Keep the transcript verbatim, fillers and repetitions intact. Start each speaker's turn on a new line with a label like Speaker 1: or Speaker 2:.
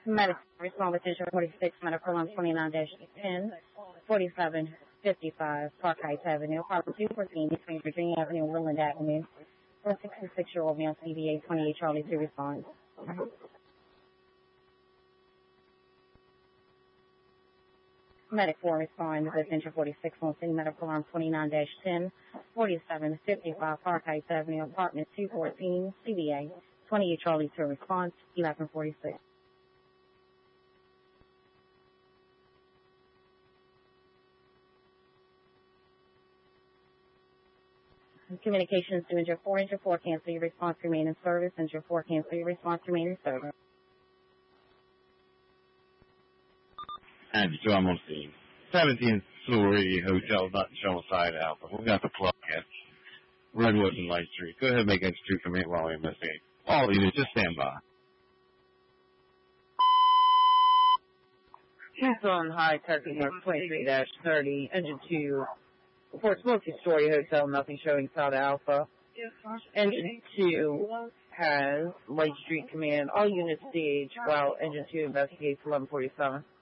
Speaker 1: Medical respond with engine forty-six, medical on twenty-nine dash ten, forty-seven fifty-five Park Heights Avenue, apartment two fourteen, between Virginia Avenue and Woodland Avenue. For a sixty-six-year-old male, C V A twenty-eight Charlie to respond. Medic four respond with engine forty-six on city medical alarm twenty-nine dash ten, forty-seven fifty-five Park Heights Avenue, apartment two fourteen, C V A twenty-eight Charlie to response, eleven forty-six. Communications to engine four, engine four cancel your response, remain in service, engine four cancel your response, remain in service.
Speaker 2: And two, I'm on scene. seventeenth story hotel, not showing side alpha. We got the plug at Redwood and Light Street. Go ahead and make entry two come in while we investigate. All units, just stand by.
Speaker 3: Castle High, Turkey North twenty-three dash thirty, engine two, reports multi-story hotel, nothing showing South Alpha. Engine two has Light Street Command, all units stage, while engine two investigates eleven forty-seven.